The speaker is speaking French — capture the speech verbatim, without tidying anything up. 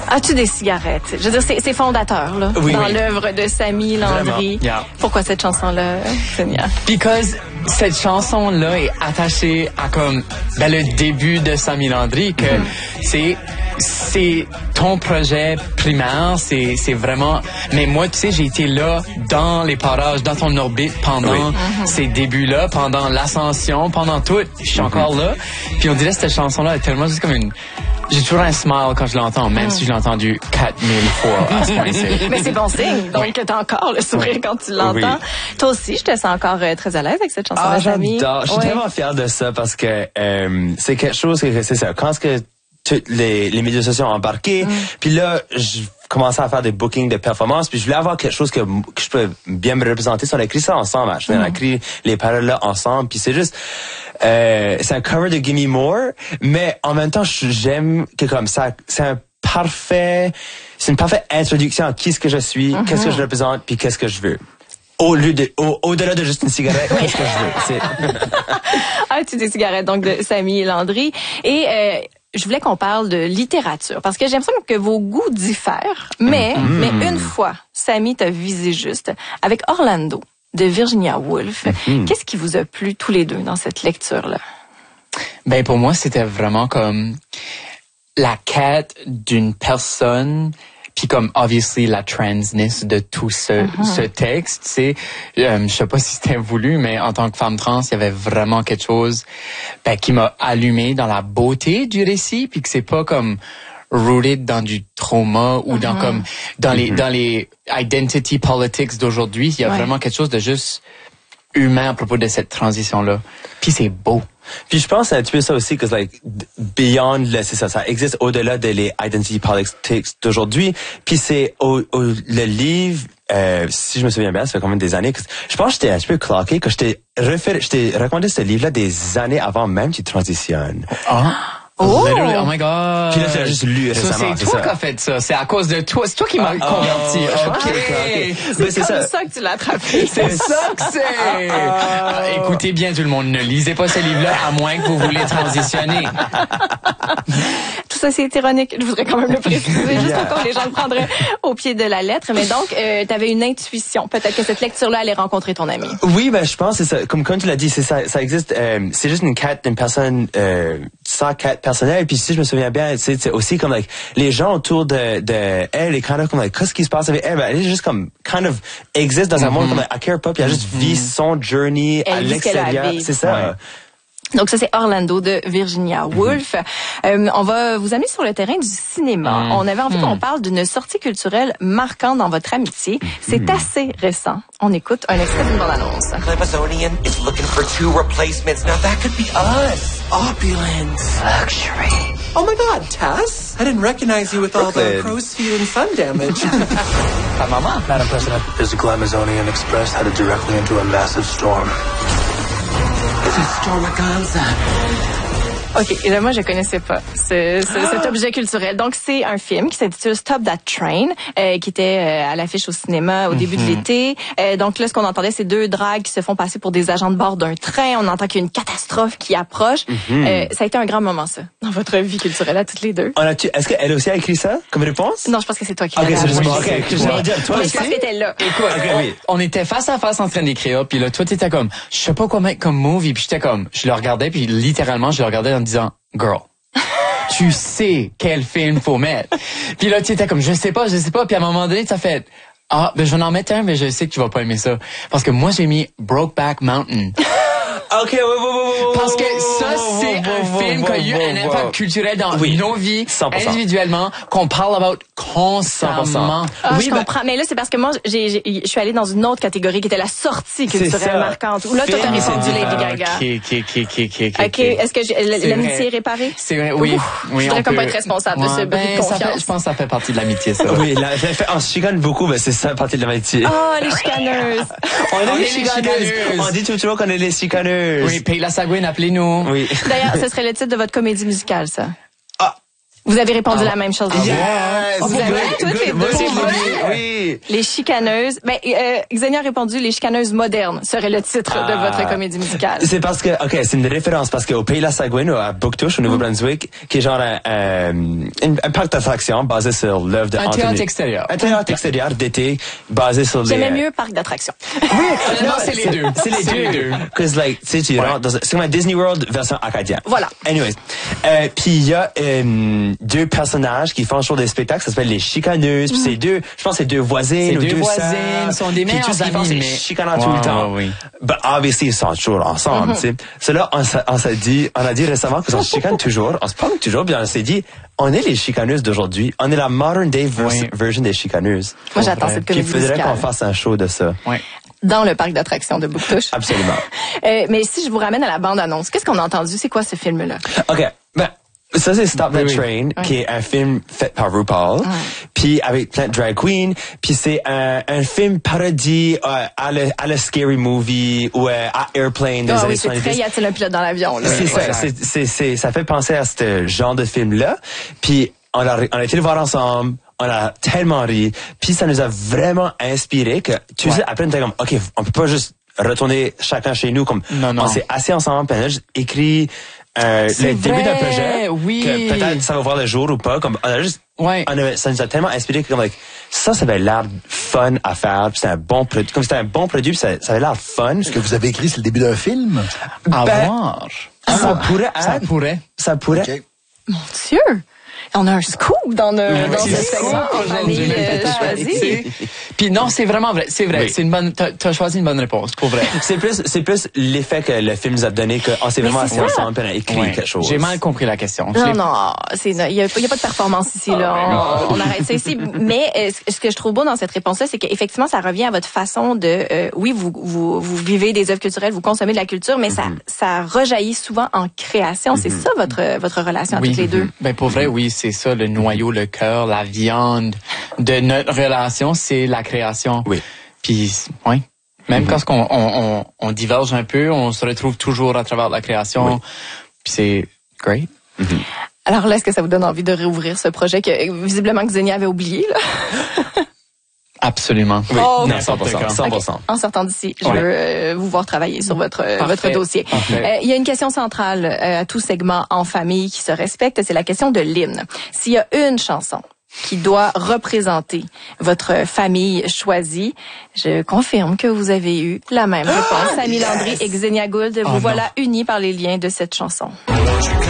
As-tu des cigarettes? Je veux dire, c'est, c'est fondateur, là, oui, dans oui. l'œuvre de Sammy Landry. Yeah. Pourquoi cette chanson-là, Sonia? Because cette chanson-là est attachée à comme, ben, le début de Sammy Landry, que mm-hmm. c'est, c'est ton projet primaire, c'est, c'est vraiment, mais moi, tu sais, j'ai été là, dans les parages, dans ton orbite, pendant oui. mm-hmm. ces débuts-là, pendant l'ascension, pendant tout, je suis mm-hmm. encore là. Puis on dirait que cette chanson-là est tellement juste comme une, j'ai toujours un smile quand je l'entends, même mm. si je l'ai entendu quatre mille fois à ce point-ci. Mais c'est bon signe, donc oui. t'as encore le sourire oui. quand tu l'entends. Oui. Toi aussi, je te sens encore euh, très à l'aise avec cette chanson. Ah, j'adore. Sammy. Je suis ouais. tellement fier de ça parce que euh, c'est quelque chose que c'est ça. Quand que tous les, les médias sociaux ont embarqué, mm. puis là, je commençais à faire des bookings de performances, puis je voulais avoir quelque chose que, que je peux bien me représenter. Si on a écrit ça ensemble, je mm. on a écrit les paroles là ensemble, puis c'est juste... Euh, c'est un cover de Gimme More, mais en même temps, j'aime que comme ça, c'est un parfait, c'est une parfaite introduction à qui ce que je suis, mm-hmm. qu'est-ce que je représente, puis qu'est-ce que je veux. Au lieu de, au, au-delà de juste une cigarette, qu'est-ce que je veux. C'est... ah, tu des cigarettes, donc de Sammy Landry. Et, euh, je voulais qu'on parle de littérature, parce que j'ai l'impression que vos goûts diffèrent, mais, mm-hmm. mais une fois, Sammy t'a visé juste, avec Orlando de Virginia Woolf. Mm-hmm. Qu'est-ce qui vous a plu tous les deux dans cette lecture-là? Ben, pour moi, c'était vraiment comme la quête d'une personne, puis comme, obviously, la transness de tout ce, mm-hmm. ce texte, tu sais, euh, je sais pas si c'était voulu, mais en tant que femme trans, il y avait vraiment quelque chose, ben, qui m'a allumé dans la beauté du récit, puis que c'est pas comme rooted dans du trauma ou mm-hmm. dans comme dans les mm-hmm. dans les identity politics d'aujourd'hui, il y a ouais. vraiment quelque chose de juste humain à propos de cette transition là. Puis c'est beau. Puis je pense c'est un petit peu ça aussi que like beyond le, c'est ça ça existe au-delà de les identity politics d'aujourd'hui. Puis c'est au, au le livre euh, si je me souviens bien, ça fait quand même des années que je pense que j'étais un petit peu cloqué que je t'ai refait je t'ai recommandé ce livre là des années avant même que tu transitionnes. Ah. Oh! Literally, oh my God! Puis là, tu l'as juste lu ça, récemment. C'est toi qui as fait ça. C'est à cause de toi. C'est toi qui m'as ah, converti. Oh, OK, OK. C'est ben, c'est comme ça. ça que tu l'as attrapé. C'est ça que c'est! Ah, écoutez bien, tout le monde, ne lisez pas ce livre-là à moins que vous voulez transitionner. Tout ça, c'est ironique. Je voudrais quand même le préciser, juste yeah. pour que les gens le prendraient au pied de la lettre. Mais donc, euh, tu avais une intuition. Peut-être que cette lecture-là allait rencontrer ton ami. Oui, ben je pense, c'est ça. Comme, comme tu l'as dit, c'est ça, ça existe. Euh, c'est juste une quête d'une personne, euh, sans quête personnelle. Puis si je me souviens bien, c'est, c'est aussi comme like, les gens autour de, de elle, et kind of comme like, qu'est-ce qui se passe avec elle? Ben, elle est juste comme kind of existe dans un mm-hmm. monde comme like, I care pas. Puis elle a juste mm-hmm. vit son journey elle à l'extérieur. C'est ça. Ouais. Donc ça, c'est Orlando de Virginia Woolf. Mm-hmm. Euh, on va vous amener sur le terrain du cinéma. Mm-hmm. On avait envie mm-hmm. qu'on parle d'une sortie culturelle marquante dans votre amitié. Mm-hmm. C'est assez récent. On écoute un extrait d'une bande-annonce. Clebazonian is looking for two replacements. Now that could be us. Opulence. Luxury. Oh my God, Tess? I didn't recognize you with all the crow's feet and sun damage. Hi, Mama. Madam President, there's a Glamazonian Express headed directly into a massive storm. It's a stormaganza. OK, et là, moi, je connaissais pas ce, ce, cet objet culturel. Donc, c'est un film qui s'intitule Stop That Train, euh, qui était euh, à l'affiche au cinéma au début mm-hmm. de l'été. Euh, donc là, ce qu'on entendait, c'est deux dragues qui se font passer pour des agents de bord d'un train. On entend qu'il y a une catastrophe qui approche. Mm-hmm. Euh, ça a été un grand moment, ça, dans votre vie culturelle à toutes les deux. On a-tu, est-ce qu'elle aussi a écrit ça comme réponse? Non, je pense que c'est toi qui l'as écrit. OK, c'est bon. OK, excuse-moi. Toi mais aussi? je pense que t'étais là. Écoute, okay, on, oui. on était face à face en train d'écrire, puis là, toi, t'étais comme, je sais pas quoi mettre comme movie, puis j'étais comme, je le regardais, puis littéralement, je le regardais en me disant, girl, tu sais quel film faut mettre. Puis là, tu étais comme, je sais pas, je sais pas. Puis à un moment donné, tu as fait, ah, ben je vais en mettre un, mais je sais que tu vas pas aimer ça. Parce que moi, j'ai mis Brokeback Mountain. OK, ouais, ouais, ouais, parce que ça, c'est un film qui a eu un impact culturel dans oui, nos vies, cent pour cent individuellement, qu'on parle about constamment. Ah, oui, je ben, comprends. Mais là, c'est parce que moi, j'ai, j'ai, je suis allée dans une autre catégorie qui était la sortie culturelle marquante. Où là, toi, t'as répondu Lady Gaga. OK, OK, OK, OK, OK. OK, est-ce que j'ai, l'amitié est réparée? C'est vrai, oui. Ouf, oui je voudrais comme pas être responsable ouais, de ce ben, bris de confiance. Ça fait, je pense que ça fait partie de l'amitié, ça. Oui, là, on se chicane beaucoup, mais c'est ça partie de l'amitié. Oh, les chicaneuses. On est les chicaneuses. On dit toujours qu'on est les chicaneuses. Oui, paye la Sagouine, appelez-nous. Oui. D'ailleurs, ce serait le titre de votre comédie musicale, ça. Ah! Vous avez répondu la même chose. Yes! Vous Good, avez toutes good. les Moi deux. aussi, je l'ai Ouais. dit, oui. Les chicaneuses. Ben, euh, Xenia a répondu les chicaneuses modernes serait le titre de Ah. votre comédie musicale. C'est parce que, ok, c'est une référence parce qu'au Pays de la Sagouine, à Bouctouche, au Nouveau-Brunswick, qui est genre un, un, un parc d'attractions basé sur l'œuvre de Un Anthony. théâtre extérieur. Un théâtre extérieur d'été basé sur les... J'aimais mieux parc d'attractions. Oui, Non, c'est les deux. C'est les C'est les deux. deux. Cause like, tu sais, tu rentres dans un- c'est comme un Disney World version acadien. Voilà. Anyways. Euh, puis il y a euh, deux personnages qui font toujours des spectacles, ça s'appelle les chicaneuses. Puis c'est deux, je pense que c'est deux voisines C'est ou deux deux voisines, sœurs. sont des Puis meilleures tous, ils font amies, ces mais- chicanants tout Ouais, le temps. ouais, oui. But obviously, ils sont toujours ensemble, tu sais. C'est là, on s'est, on s'est dit, on a dit récemment qu'on se chicane toujours, on se parle toujours, puis on s'est dit, on est les chicaneuses d'aujourd'hui. On est la modern day vers- Oui. version des chicaneuses. Moi, j'attends vrai. cette Puis il comédie faudrait qu'on musicale. fasse un show de ça. Ouais. Dans le parc d'attractions de Bouctouche. Absolument. Euh, mais si je vous ramène à la bande-annonce, qu'est-ce qu'on a entendu? C'est quoi ce film-là? OK. Ben, ça, c'est Stop Oui, That oui. Train, Oui. qui est un film fait par RuPaul, puis avec plein de drag queens, puis c'est un, un film parodie euh, à, le, à le Scary Movie ou euh, à Airplane des Ah années oui, c'est très soixante-dix. y a-t-il un pilote dans l'avion, là? C'est ça, Ouais. c'est, c'est, c'est, ça fait penser à ce genre de film-là, puis on a, on a été le voir ensemble, on a tellement ri, puis ça nous a vraiment inspiré que, tu sais, après on était comme, OK, on peut pas juste retourner chacun chez nous, comme, Non, non. on s'est assis ensemble, puis on a juste écrit euh, C'est le début d'un vrai, projet, oui. que peut-être ça va voir le jour ou pas, comme, on a juste, Ouais. on avait, ça nous a tellement inspiré que, comme, like, ça, ça avait l'air fun à faire, puis c'était un bon produit, comme c'était un bon produit, puis ça, ça avait l'air fun. Ce que vous avez écrit, c'est le début d'un film? À Ben, voir. ça pourrait Ça être. pourrait. Ça pourrait. OK. Mon Dieu! On a un scoop dans, nos, dans C'est ce segment ça, en famille aujourd'hui, euh, peut-être choisie. Puis non, c'est vraiment vrai. C'est vrai. Oui. C'est une bonne. T'as, t'as choisi une bonne réponse, pour vrai. C'est plus, c'est plus l'effet que le film nous a donné qu'on s'est vraiment c'est assis ça. ensemble et on a écrit Ouais. quelque chose. J'ai mal compris la question. Je Non, l'ai- non, c'est, il y a, il y a pas de performance ici, là. On, on arrête ça ici. Mais euh, ce- ce que je trouve beau dans cette réponse-là, c'est qu'effectivement, ça revient à votre façon de, euh, oui, vous, vous, vous vivez des œuvres culturelles, vous consommez de la culture, mais ça, ça rejaillit souvent en création. C'est ça votre, votre relation à Oui. toutes les deux. Ben pour vrai, oui, c'est ça le noyau, le cœur, la viande de notre relation, c'est la création. Oui. Puis, oui. Même quand on, on, on, on diverge un peu, on se retrouve toujours à travers la création. Oui. Puis c'est great. Alors là, est-ce que ça vous donne envie de réouvrir ce projet que visiblement Xenia avait oublié, là? Absolument. Oui, Oh, non, ok. cent pour cent. cent pour cent. Ok. En sortant d'ici, je Ouais. veux euh, vous voir travailler sur votre euh, Parfait. votre dossier. Parfait. Euh, Il y a une question centrale euh, à tout segment en famille qui se respecte, c'est la question de l'hymne. S'il y a une chanson qui doit représenter votre famille choisie, je confirme que vous avez eu la même réponse. Samy Landry et Xenia Gould, vous Oh, voilà unis par les liens de cette chanson.